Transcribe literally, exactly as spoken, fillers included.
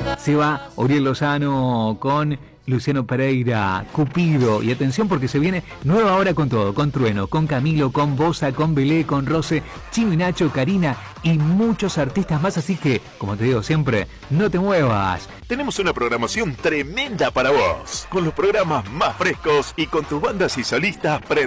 Se va Oriel Lozano con Luciano Pereira, Cupido. Y atención porque se viene nueva hora con todo, con Trueno, con Camilo, con Bosa, con Belé, con Rose, Chino y Nacho, Karina y muchos artistas más. Así que, como te digo siempre, no te muevas. Tenemos una programación tremenda para vos, con los programas más frescos y con tus bandas y solistas pre